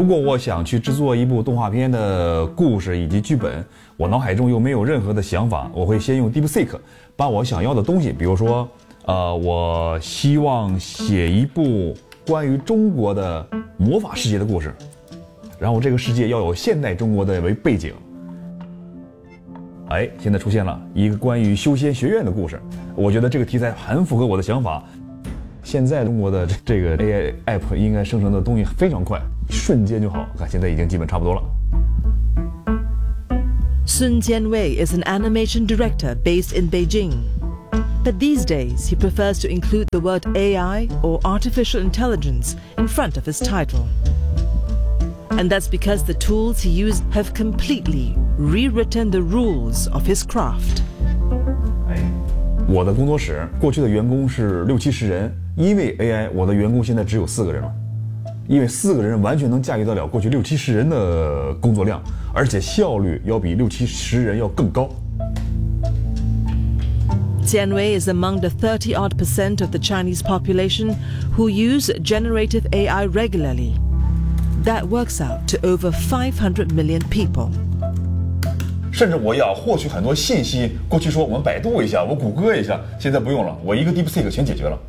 如果我想去制作一部动画片的故事以及剧本，我脑海中又没有任何的想法，我会先用 DeepSeek 把我想要的东西，比如说，我希望写一部关于中国的魔法世界的故事，然后这个世界要有现代中国的为背景。现在出现了一个关于修仙学院的故事，我觉得这个题材很符合我的想法。现在中国的这个 AI app 应该生成的东西非常快，瞬间就好，看现在已经基本差不多了。 Sun Jianwei is an animation director based in Beijing. But these days, he prefers to include the word AI or artificial intelligence in front of his title. And that's because the tools he used have completely rewritten the rules of his craft. 我的工作室过去的员工是60-70人，因为 AI， 我的员工现在只有4个人了。因为4个人完全能驾驭得了过去60-70人的工作量，而且效率要比60-70人要更高。 Jianwei is among the 30-odd% of the Chinese population who use generative AI regularly. That works out to over 500 million people. 甚至我要获取很多信息，过去说我们百度一下，我谷歌一下，现在不用了，我一个 DeepSeek 全解决了。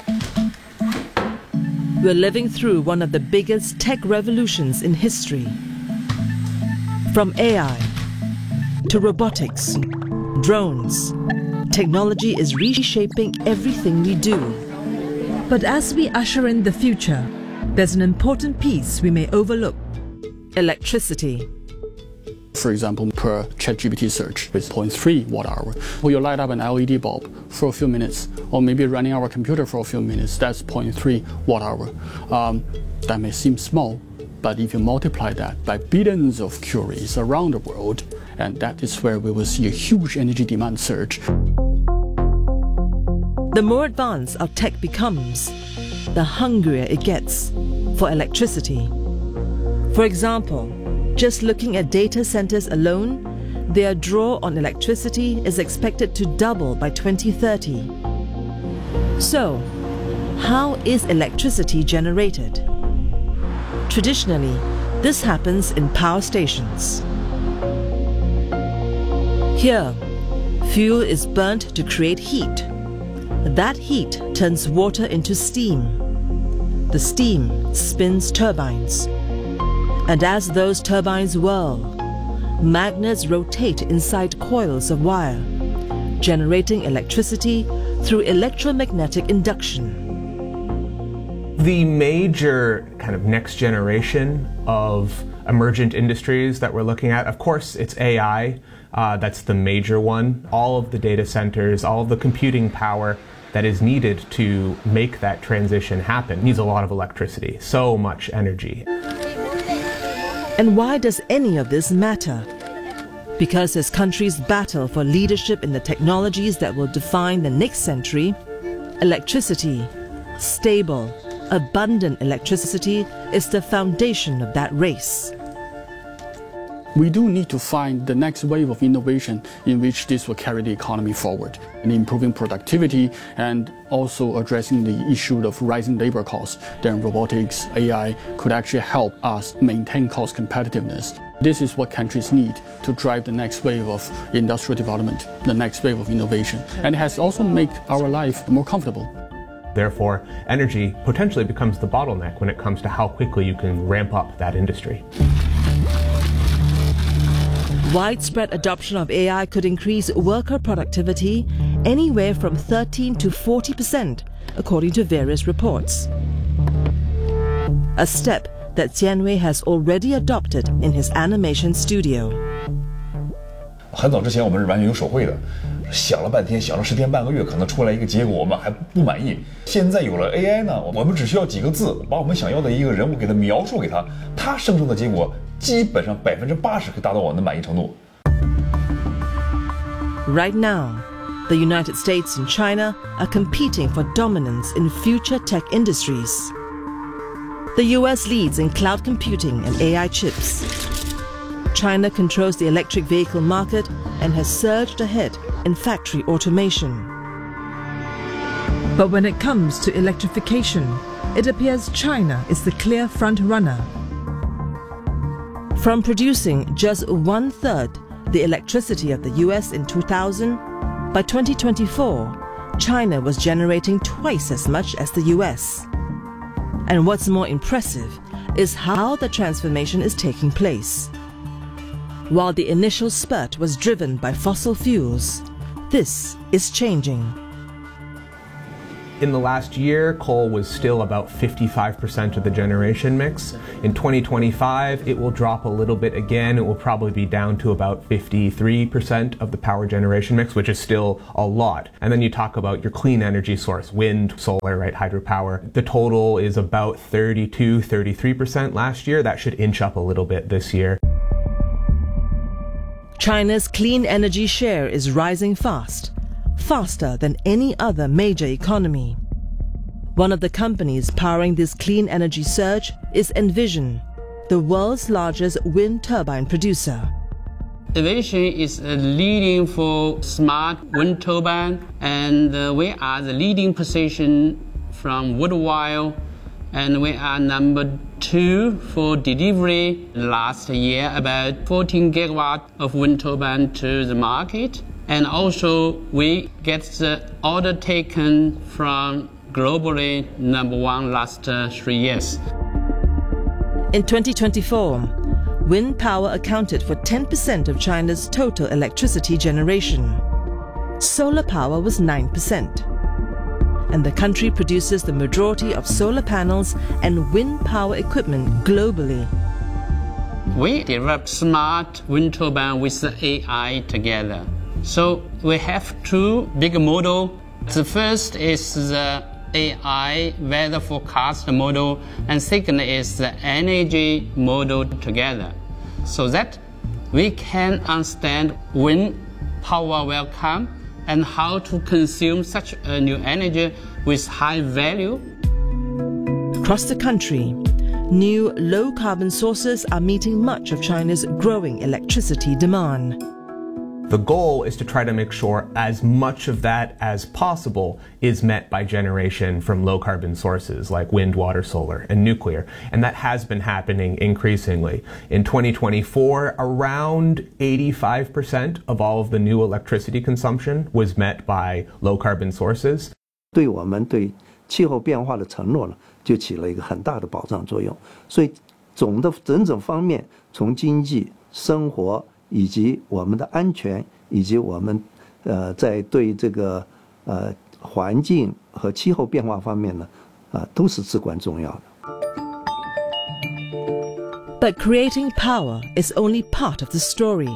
We're living through one of the biggest tech revolutions in history. From AI to robotics, drones, technology is reshaping everything we do. But as we usher in the future, there's an important piece we may overlook: electricity. For example, per ChatGPT search with 0.3 watt-hour. Will you light up an LED bulb for a few minutes, or maybe running our computer for a few minutes? That's 0.3 watt-hour. That may seem small, but if you multiply that by billions of queries around the world, and that is where we will see a huge energy demand surge. The more advanced our tech becomes, the hungrier it gets for electricity. For example, just looking at data centers alone, their draw on electricity is expected to double by 2030. So, how is electricity generated? Traditionally, this happens in power stations. Here, fuel is burnt to create heat. That heat turns water into steam. The steam spins turbines. And as those turbines whirl, magnets rotate inside coils of wire, generating electricity through electromagnetic induction. The major kind of next generation of emergent industries that we're looking at, of course, it's AI. That's the major one. All of the data centers, all of the computing power that is needed to make that transition happen needs a lot of electricity, so much energy. And why does any of this matter? Because as countries battle for leadership in the technologies that will define the next century, electricity, stable, abundant electricity, is the foundation of that race. We do need to find the next wave of innovation in which this will carry the economy forward, and improving productivity and also addressing the issue of rising labor costs. Then robotics, AI could actually help us maintain cost competitiveness. This is what countries need to drive the next wave of industrial development, the next wave of innovation, and it has also made our life more comfortable. Therefore, energy potentially becomes the bottleneck when it comes to how quickly you can ramp up that industry. Widespread adoption of AI could increase worker productivity anywhere from 13 to 40%, according to various reports. A step that Jianwei has already adopted in his animation studio. 很早之前我们是完全有手绘的，想了半天，想了10天半个月，可能出来一个结果我们还不满意。现在有了 AI 呢，我们只需要几个字，把我们想要的一个人物给它描述给他，它生成的结果基本上80%可以达到我们的满意程度。 Right now, the United States and China are competing for dominance in future tech industries. The US leads in cloud computing and AI chips. China controls the electric vehicle market and has surged ahead in factory automation. But when it comes to electrification, it appears China is the clear front runner. From producing just 1/3 the electricity of the US in 2000, by 2024, China was generating twice as much as the US. And what's more impressive is how the transformation is taking place. While the initial spurt was driven by fossil fuels, this is changing. In the last year, coal was still about 55% of the generation mix. In 2025, it will drop a little bit again. It will probably be down to about 53% of the power generation mix, which is still a lot. And then you talk about your clean energy source, wind, solar, right, hydropower. The total is about 33% last year. That should inch up a little bit this year. China's clean energy share is rising fast, faster than any other major economy. One of the companies powering this clean energy surge is Envision, the world's largest wind turbine producer. Envision is leading for smart wind turbine, and we are the leading position from worldwide, and we are number 2 for delivery last year, about 14 gigawatt of wind turbine to the market. And also we get the order taken from globally number 1 last 3 years. In 2024, wind power accounted for 10% of China's total electricity generation. Solar power was 9%. And the country produces the majority of solar panels and wind power equipment globally. We developed smart wind turbine with the AI together. So we have 2 big models. The first is the AI weather forecast model, and second is the energy model together, so that we can understand when power will come and how to consume such a new energy with high value. Across the country, new low-carbon sources are meeting much of China's growing electricity demand. The goal is to try to make sure as much of that as possible is met by generation from low-carbon sources like wind, water, solar, and nuclear. And that has been happening increasingly. In 2024, around 85% of all of the new electricity consumption was met by low-carbon sources. 对我们对气候变化的承诺呢，就起了一个很大的保障作用。所以整种方面，从经济、生活以及我们的安全，以及我们在对这个环境和气候变化方面呢，都是至关重要的。 But creating power is only part of the story.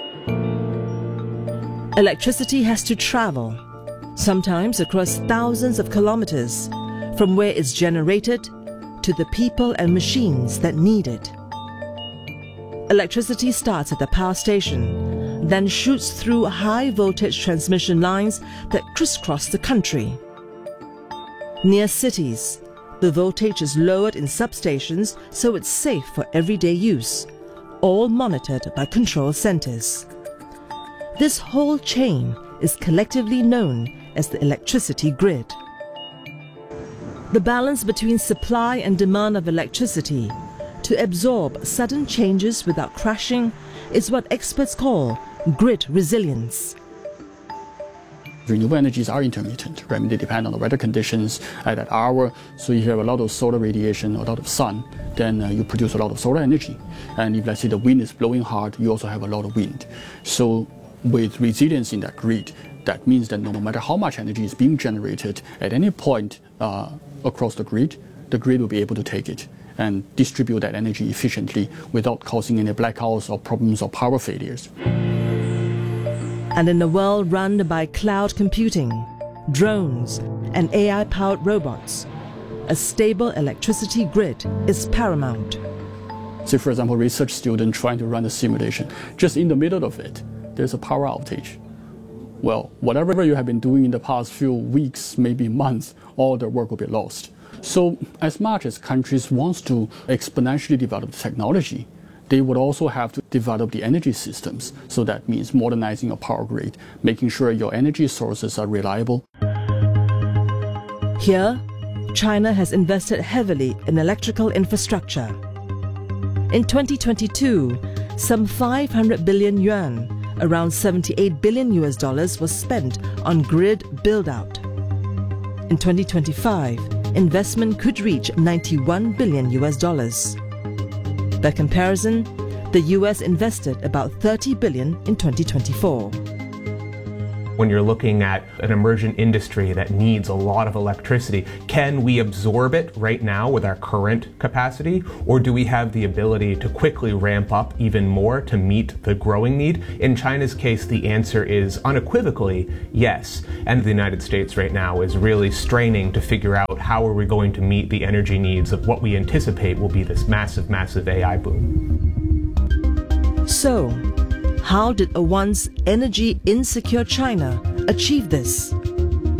Electricity has to travel, sometimes across thousands of kilometers, from where it's generated to the people and machines that need it. Electricity starts at the power station, then shoots through high-voltage transmission lines that crisscross the country. Near cities, the voltage is lowered in substations so it's safe for everyday use, all monitored by control centers. This whole chain is collectively known as the electricity grid. The balance between supply and demand of electricity to absorb sudden changes without crashing is what experts call grid resilience. Renewable energies are intermittent, right? They depend on the weather conditions at that hour. So if you have a lot of solar radiation or a lot of sun, then you produce a lot of solar energy. And if, let's say, the wind is blowing hard, you also have a lot of wind. So with resilience in that grid, that means that no matter how much energy is being generated at any point across the grid will be able to take it and distribute that energy efficiently without causing any blackouts or problems or power failures. And in a world run by cloud computing, drones, and AI-powered robots, a stable electricity grid is paramount. Say, for example, a research student trying to run a simulation. Just in the middle of it, there's a power outage. Well, whatever you have been doing in the past few weeks, maybe months, all the work will be lost. So as much as countries want to exponentially develop the technology, they would also have to develop the energy systems. So that means modernizing your power grid, making sure your energy sources are reliable. Here, China has invested heavily in electrical infrastructure. In 2022, some 500 billion yuan, around $78 billion was spent on grid build-out. In 2025, investment could reach $91 billion. By comparison, the US invested about $30 billion in 2024. When you're looking at an emergent industry that needs a lot of electricity, can we absorb it right now with our current capacity? Or do we have the ability to quickly ramp up even more to meet the growing need? In China's case, the answer is unequivocally yes. And the United States right now is really straining to figure out how are we going to meet the energy needs of what we anticipate will be this massive, massive AI boom. So, how did a once energy insecure China achieve this?